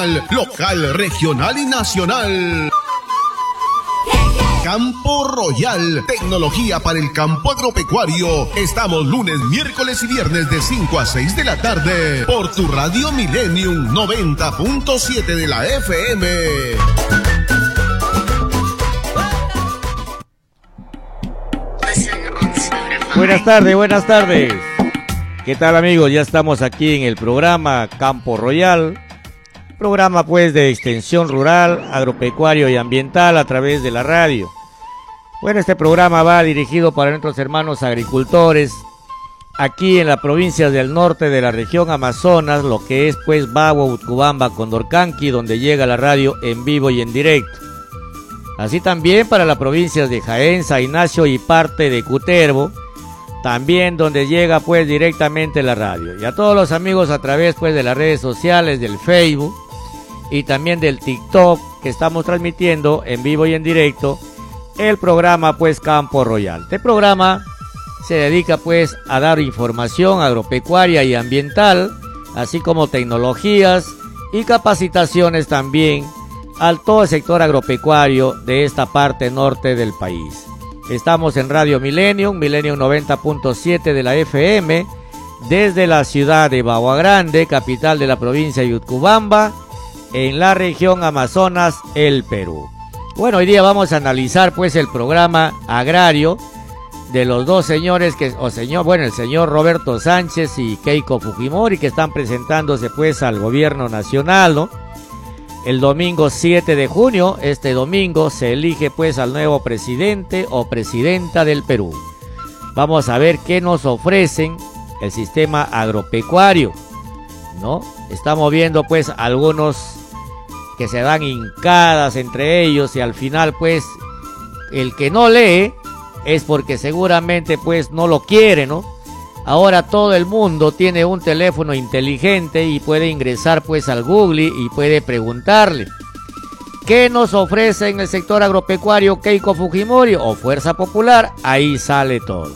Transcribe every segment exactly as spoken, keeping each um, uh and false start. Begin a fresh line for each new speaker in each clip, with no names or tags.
local, regional y nacional. Campo Royal, tecnología para el campo agropecuario. Estamos lunes, miércoles y viernes de cinco a seis de la tarde por tu radio Millennium noventa punto siete de la F M.
Buenas tardes, buenas tardes. ¿Qué tal, amigos? Ya estamos aquí en el programa Campo Royal. Programa pues de extensión rural, agropecuario y ambiental a través de la radio. Bueno, este programa va dirigido para nuestros hermanos agricultores aquí en las provincias del norte de la región Amazonas, lo que es pues Bagua, Utcubamba, Condorcanqui, donde llega la radio en vivo y en directo. Así también para las provincias de Jaén, San Ignacio y parte de Cutervo, también donde llega pues directamente la radio. Y a todos los amigos a través pues de las redes sociales, del Facebook y también del TikTok, que estamos transmitiendo en vivo y en directo el programa pues Campo Royal. Este programa se dedica pues a dar información agropecuaria y ambiental, así como tecnologías y capacitaciones también al todo el sector agropecuario de esta parte norte del país. Estamos en Radio Millennium, Millennium noventa punto siete de la F M, desde la ciudad de Bagua Grande, capital de la provincia de Utcubamba, en la región Amazonas, el Perú. Bueno, hoy día vamos a analizar pues el programa agrario de los dos señores que, o señor, bueno, el señor Roberto Sánchez y Keiko Fujimori, que están presentándose pues al gobierno nacional, ¿no? El domingo siete de junio, este domingo, se elige pues al nuevo presidente o presidenta del Perú. Vamos a ver qué nos ofrecen el sistema agropecuario, ¿no? Estamos viendo pues algunos que se dan hincadas entre ellos y al final pues el que no lee es porque seguramente pues no lo quiere, ¿no? Ahora todo el mundo tiene un teléfono inteligente y puede ingresar pues al Google y puede preguntarle ¿qué nos ofrece en el sector agropecuario Keiko Fujimori o Fuerza Popular? Ahí sale todo.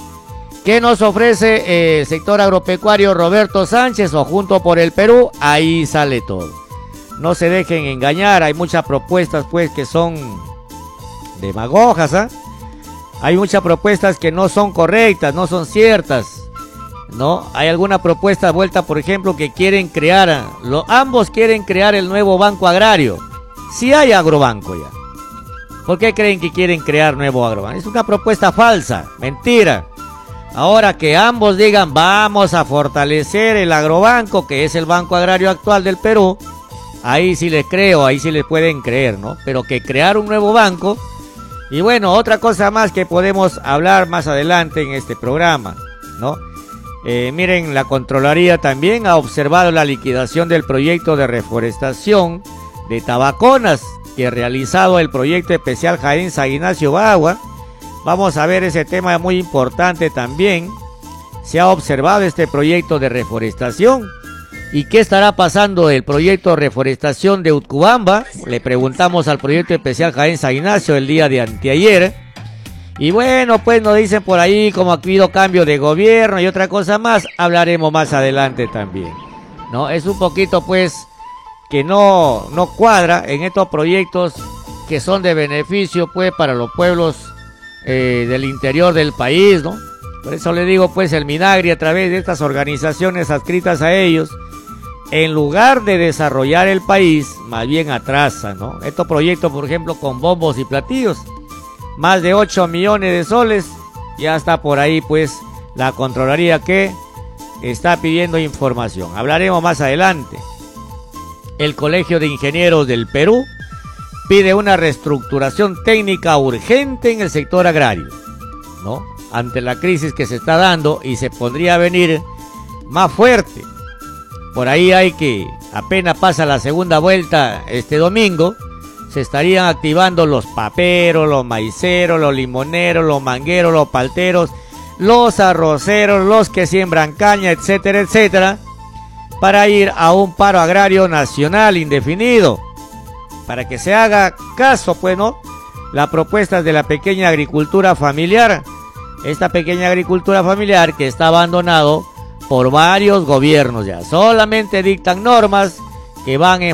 ¿Qué nos ofrece eh, el sector agropecuario Roberto Sánchez o Junto por el Perú? Ahí sale todo. No se dejen engañar, hay muchas propuestas pues que son demagogas, ¿ah? ¿eh? Hay muchas propuestas que no son correctas, no son ciertas, ¿no? Hay alguna propuesta vuelta, por ejemplo, que quieren crear, lo, ambos quieren crear el nuevo banco agrario. Si hay agrobanco ya. ¿Por qué creen que quieren crear nuevo agrobanco? Es una propuesta falsa, mentira. Ahora que ambos digan, vamos a fortalecer el agrobanco, que es el banco agrario actual del Perú, ahí sí les creo, ahí sí les pueden creer, ¿no? Pero que crear un nuevo banco. Y bueno, otra cosa más que podemos hablar más adelante en este programa, ¿no? Eh, miren, la Contraloría también ha observado la liquidación del proyecto de reforestación de Tabaconas, que ha realizado el proyecto especial Jaén San Ignacio Bagua. Vamos a ver ese tema muy importante también. Se ha observado este proyecto de reforestación. ¿Y qué estará pasando el proyecto de reforestación de Utcubamba? Le preguntamos al proyecto especial Jaén San Ignacio el día de anteayer. Y bueno, pues nos dicen por ahí como ha habido cambio de gobierno y otra cosa más. Hablaremos más adelante también, ¿no? Es un poquito pues que no, no cuadra en estos proyectos que son de beneficio pues para los pueblos eh, del interior del país, ¿no? Por eso le digo pues el Minagri a través de estas organizaciones adscritas a ellos, en lugar de desarrollar el país, más bien atrasa, ¿no? Estos proyectos, por ejemplo, con bombos y platillos, más de ocho millones de soles, ya está por ahí, pues, la Contraloría que está pidiendo información. Hablaremos más adelante. El Colegio de Ingenieros del Perú pide una reestructuración técnica urgente en el sector agrario, ¿no? Ante la crisis que se está dando y se podría venir más fuerte. Por ahí hay que, apenas pasa la segunda vuelta este domingo, se estarían activando los paperos, los maiceros, los limoneros, los mangueros, los palteros, los arroceros, los que siembran caña, etcétera, etcétera, para ir a un paro agrario nacional indefinido. Para que se haga caso, pues, ¿no? Las propuestas de la pequeña agricultura familiar. Esta pequeña agricultura familiar que está abandonado por varios gobiernos ya. Solamente dictan normas que van en